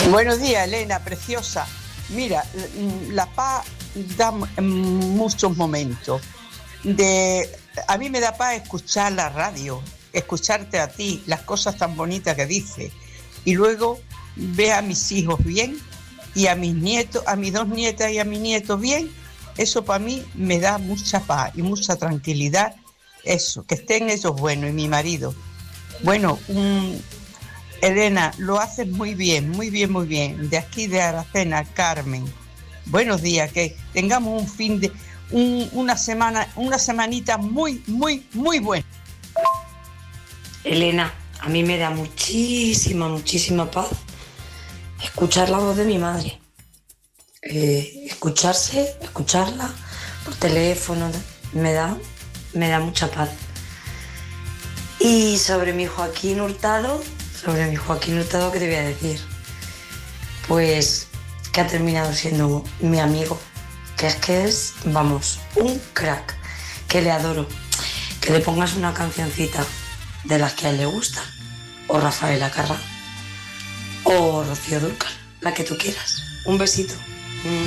Buenos días, Elena, preciosa. Mira, la paz da muchos momentos. De, a mí me da paz escuchar la radio, escucharte a ti, las cosas tan bonitas que dices. Y luego ver a mis hijos bien y a mis nietos, a mis dos nietas y a mi nieto bien. Eso para mí me da mucha paz y mucha tranquilidad. Eso, que estén ellos buenos y mi marido. Bueno, Elena, lo haces muy bien, muy bien, muy bien. De aquí de Aracena, Carmen. Buenos días, que tengamos un fin de, una semana, una semanita muy, muy, muy buena. Elena, a mí me da muchísima, muchísima paz escuchar la voz de mi madre. Escucharla por teléfono, me da, me da mucha paz. Y sobre mi Joaquín Hurtado, ¿qué te voy a decir? Pues que ha terminado siendo mi amigo, que es, vamos, un crack, que le adoro. Que le pongas una cancioncita de las que a él le gustan, o Rafaela Carrà, o Rocío Dúrcal, la que tú quieras. Un besito.